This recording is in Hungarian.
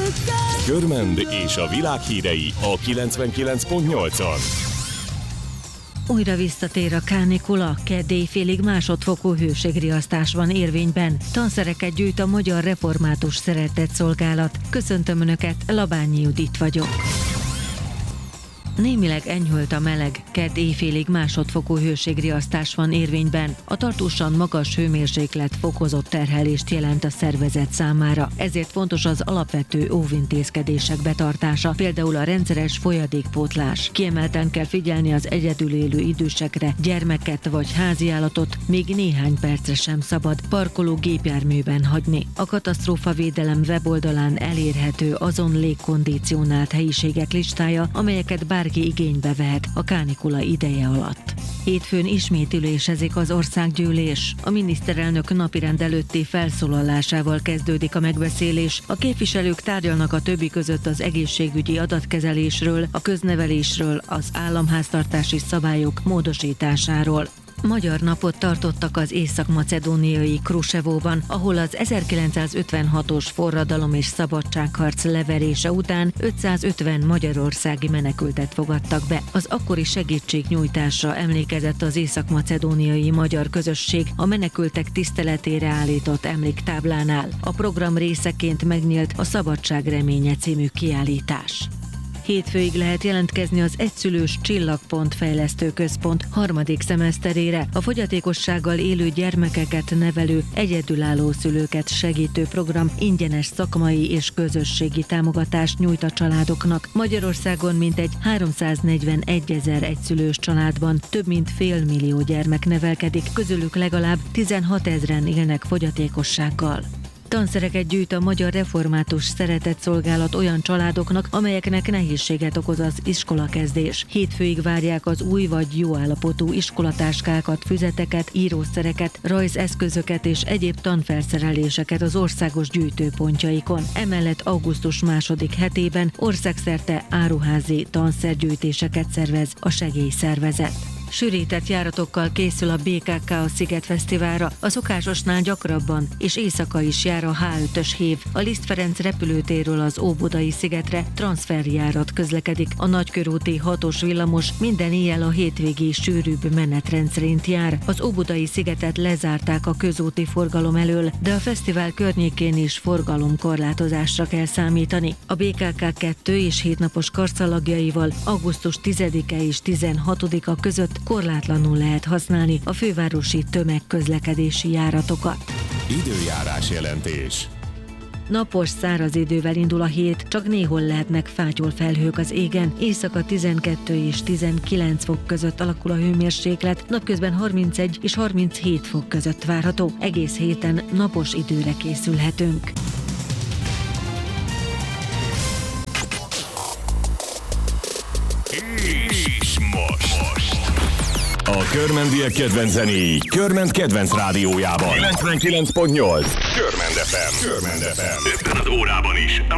Körmend és a világ hírei a 99.8-on. Újra visszatér a kánikula, kedd éjfélig másodfokú hőségriasztás van érvényben. Tanszereket gyűjt a Magyar Református Szeretetszolgálat. Köszöntöm Önöket, Labányi Judit vagyok. Némileg enyhült a meleg, kedd éjfélig másodfokú hőségriasztás van érvényben. A tartósan magas hőmérséklet fokozott terhelést jelent a szervezet számára. Ezért fontos az alapvető óvintézkedések betartása, például a rendszeres folyadékpótlás. Kiemelten kell figyelni az egyedül élő idősekre, gyermeket vagy háziállatot még néhány percre sem szabad parkoló gépjárműben hagyni. A katasztrófavédelem weboldalán elérhető azon légkondicionált helyiségek listája, amelyeket bárki igénybe vehet a kánikula ideje alatt. Hétfőn ismét ülésezik az országgyűlés. A miniszterelnök napirend előtti felszólalásával kezdődik a megbeszélés. A képviselők tárgyalnak a többi között az egészségügyi adatkezelésről, a köznevelésről, az államháztartási szabályok módosításáról. Magyar napot tartottak az észak-macedóniai Krusevóban, ahol az 1956-os forradalom és szabadságharc leverése után 550 magyarországi menekültet fogadtak be. Az akkori segítségnyújtásra emlékezett az észak-macedóniai magyar közösség a menekültek tiszteletére állított emléktáblánál. A program részeként megnyílt a Szabadság reménye című kiállítás. Hétfőig lehet jelentkezni az Egyszülős Csillagpont Fejlesztő Központ harmadik szemeszterére. A fogyatékossággal élő gyermekeket nevelő, egyedülálló szülőket segítő program ingyenes szakmai és közösségi támogatást nyújt a családoknak. Magyarországon mintegy 341 000 egyszülős családban több mint 500 000 gyermek nevelkedik, közülük legalább 16 000-en élnek fogyatékossággal. Tanszereket gyűjt a Magyar Református Szeretetszolgálat olyan családoknak, amelyeknek nehézséget okoz az iskolakezdés. Hétfőig várják az új vagy jó állapotú iskolatáskákat, füzeteket, írószereket, rajzeszközöket és egyéb tanfelszereléseket az országos gyűjtőpontjaikon. Emellett augusztus második hetében országszerte áruházi tanszergyűjtéseket szervez a segélyszervezet. Sűrített járatokkal készül a BKK a Szigetfesztiválra, a szokásosnál gyakrabban és éjszaka is jár a H5-ös hév. A Liszt Ferenc repülőtérről az Óbudai szigetre transferjárat közlekedik. A nagykörúti 6-os villamos minden éjjel a hétvégi sűrűbb menetrend szerint jár. Az Óbudai szigetet lezárták a közúti forgalom elől, de a fesztivál környékén is forgalomkorlátozásra kell számítani. A BKK 2 és 7 napos karszalagjaival augusztus 10-e és 16-a között korlátlanul lehet használni a fővárosi tömegközlekedési járatokat. Időjárás jelentés. Napos, száraz idővel indul a hét, csak néhol lehetnek fátyol felhők az égen. Éjszaka 12 és 19 fok között alakul a hőmérséklet, napközben 31 és 37 fok között várható. Egész héten napos időre készülhetünk. És most a körmendiek kedvenc zenéi Körmend kedvenc rádiójában 99.8 Körmend FM. Ebben az órában is